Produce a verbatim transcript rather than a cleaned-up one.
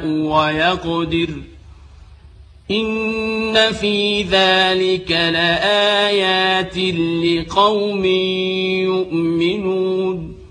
يشاء ويقدر إن في ذلك لآيات لقوم يؤمنون